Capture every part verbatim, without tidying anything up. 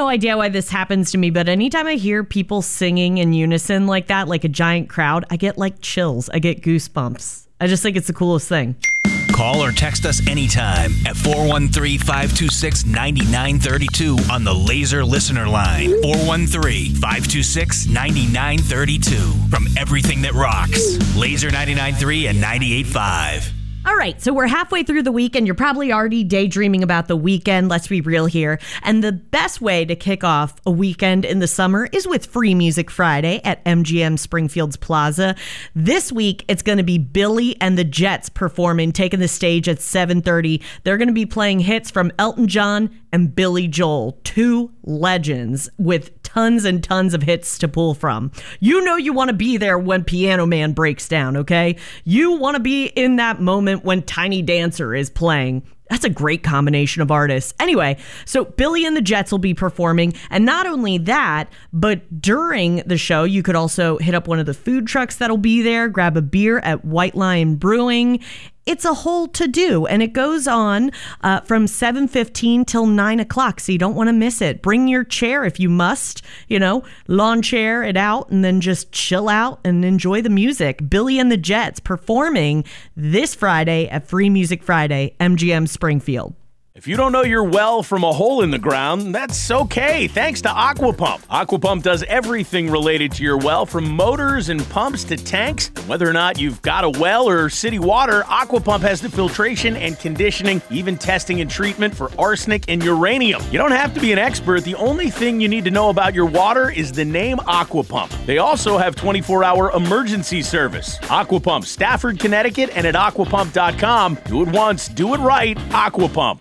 no idea why this happens to me, but anytime I hear people singing in unison like that, like a giant crowd, I get like chills. I get goosebumps. I just think it's the coolest thing. Call or text us anytime at four one three, five two six, nine nine three two on the Laser Listener Line. four one three, five two six, nine nine three two. From everything that rocks, Laser ninety-nine point three and ninety-eight point five. All right, so we're halfway through the week, and you're probably already daydreaming about the weekend. Let's be real here. And the best way to kick off a weekend in the summer is with Free Music Friday at M G M Springfield's Plaza. This week, it's going to be Billy and the Jets performing, taking the stage at seven thirty. They're going to be playing hits from Elton John and Billy Joel, two legends with tons and tons of hits to pull from. You know you want to be there when Piano Man breaks down, okay? You want to be in that moment when Tiny Dancer is playing. That's a great combination of artists. Anyway, so Billy and the Jets will be performing. And not only that, but during the show, you could also hit up one of the food trucks that'll be there, grab a beer at White Lion Brewing. It's a whole to-do, and it goes on uh, from seven fifteen till nine o'clock, so you don't want to miss it. Bring your chair if you must, you know, lawn chair it out, and then just chill out and enjoy the music. Billy and the Jets performing this Friday at Free Music Friday, M G M Springfield. If you don't know your well from a hole in the ground, that's okay, thanks to Aquapump. Aquapump does everything related to your well, from motors and pumps to tanks. Whether or not you've got a well or city water, Aquapump has the filtration and conditioning, even testing and treatment for arsenic and uranium. You don't have to be an expert. The only thing you need to know about your water is the name Aquapump. They also have twenty-four hour emergency service. Aquapump, Stafford, Connecticut, and at aquapump dot com. Do it once, do it right, Aquapump.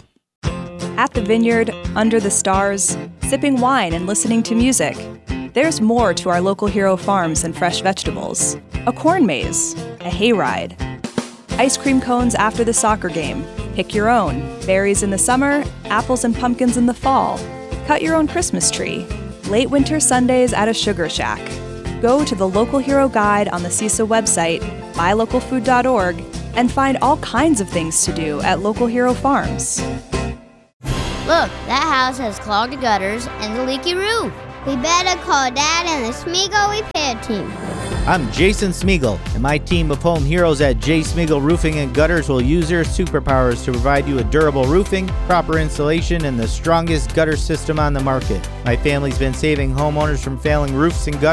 At the vineyard, under the stars, sipping wine and listening to music. There's more to our local hero farms than fresh vegetables. A corn maze, a hayride, ice cream cones after the soccer game. Pick your own. Berries in the summer, apples and pumpkins in the fall. Cut your own Christmas tree. Late winter Sundays at a sugar shack. Go to the Local Hero Guide on the C I S A website, buy local food dot org, and find all kinds of things to do at Local Hero Farms. Look, that house has clogged gutters and a leaky roof. We better call Dad and the Smeagol repair team. I'm Jason Smeagol, and my team of home heroes at J. Smeagol Roofing and Gutters will use their superpowers to provide you with durable roofing, proper installation, and the strongest gutter system on the market. My family's been saving homeowners from failing roofs and gutters